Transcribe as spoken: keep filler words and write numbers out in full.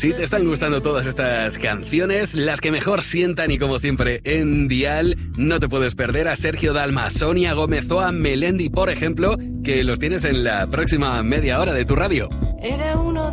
Si te están gustando todas estas canciones, las que mejor sientan y como siempre en Dial, no te puedes perder a Sergio Dalma, Sonia Gómez o a Melendi, por ejemplo, que los tienes en la próxima media hora de tu radio. Era uno